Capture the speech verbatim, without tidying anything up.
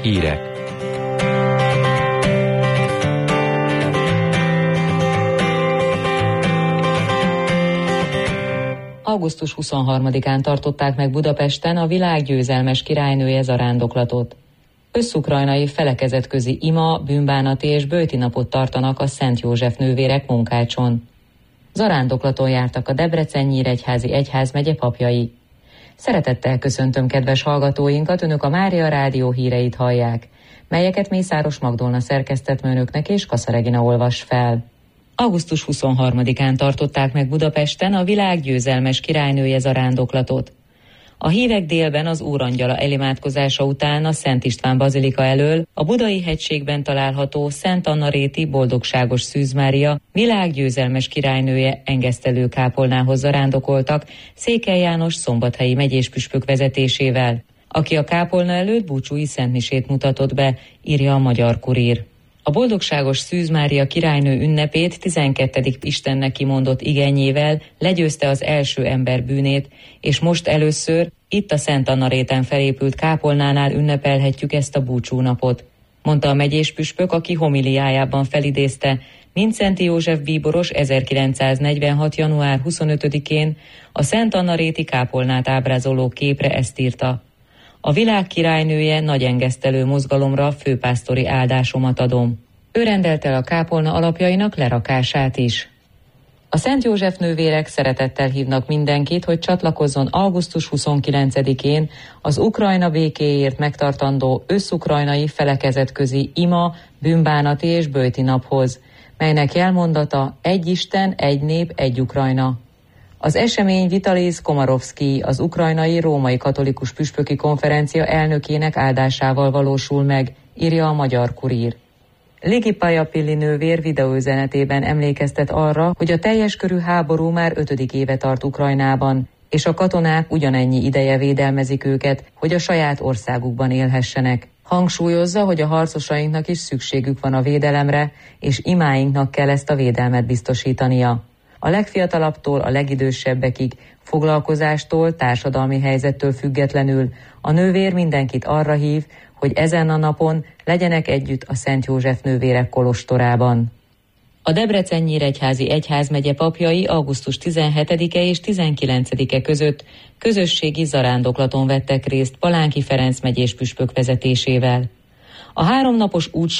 Hírek. augusztus huszonharmadikán tartották meg Budapesten a világ győzelmes királynője zarándoklatot. Összukrajnai felekezetközi ima, bűnbánati és böjti napot tartanak a Szent József nővérek Munkácson. Zarándoklaton jártak a Debrecen-Nyíregyházi egyházmegye papjai. Szeretettel köszöntöm kedves hallgatóinkat, önök a Mária Rádió híreit hallják, melyeket Mészáros Magdolna szerkesztett önöknek és Kassa Regina olvas fel. augusztus huszonharmadikán tartották meg Budapesten a világ győzelmes királynője zarándoklatot. A hívek délben az Úrangyala elimádkozása után a Szent István bazilika elől a Budai hegységben található Szent Anna-réti Boldogságos Szűz Mária világgyőzelmes királynője engesztelő kápolnához zarándokoltak Székely János szombathelyi megyéspüspök vezetésével, aki a kápolna előtt búcsúi szentmisét mutatott be, írja a Magyar Kurír. A Boldogságos Szűz Mária királynő ünnepét tizenkettedik Istennek kimondott igényével legyőzte az első ember bűnét, és most először itt a Szent Anna-réten felépült kápolnánál ünnepelhetjük ezt a búcsúnapot, mondta a megyéspüspök, aki homiliájában felidézte Mindszenty József bíboros ezerkilencszáznegyvenhat. január huszonötödikén a Szent Anna-réti kápolnát ábrázoló képre ezt írta: a világ királynője nagy engesztelő mozgalomra főpásztori áldásomat adom. Ő rendelt el a kápolna alapjainak lerakását is. A Szent József nővérek szeretettel hívnak mindenkit, hogy csatlakozzon augusztus huszonkilencedikén az Ukrajna békéért megtartandó összukrajnai felekezetközi ima, bűnbánati és böjti naphoz, melynek jelmondata egy Isten, egy nép, egy Ukrajna. Az esemény Vitaliz Komarovszkij, az ukrajnai római katolikus püspöki konferencia elnökének áldásával valósul meg, írja a Magyar Kurír. Ligi Pajapilli nővér videóüzenetében emlékeztet arra, hogy a teljes körű háború már ötödik éve tart Ukrajnában, és a katonák ugyanennyi ideje védelmezik őket, hogy a saját országukban élhessenek. Hangsúlyozza, hogy a harcosainknak is szükségük van a védelemre, és imáinknak kell ezt a védelmet biztosítania. A legfiatalabbtól a legidősebbekig, foglalkozástól, társadalmi helyzettől függetlenül a nővér mindenkit arra hív, hogy ezen a napon legyenek együtt a Szent József nővérek kolostorában. A Debrecen-Nyíregyházi egyházmegye papjai augusztus tizenhetedike és tizenkilencedike között közösségi zarándoklaton vettek részt Palánki Ferenc megyéspüspök vezetésével. A háromnapos út